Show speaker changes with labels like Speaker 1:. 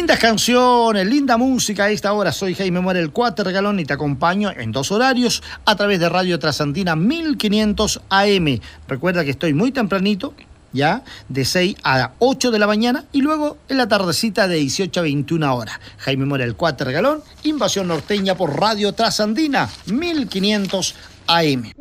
Speaker 1: Lindas canciones, linda música a esta hora. Soy Jaime Mora, el Cuatergalón, y te acompaño en 2 horarios a través de Radio Trasandina 1500 AM. Recuerda que estoy muy tempranito, ya, de 6 a 8 de la mañana, y luego en la tardecita de 18 a 21 horas. Jaime Mora, el Cuatergalón, Invasión Norteña por Radio Trasandina 1500 AM.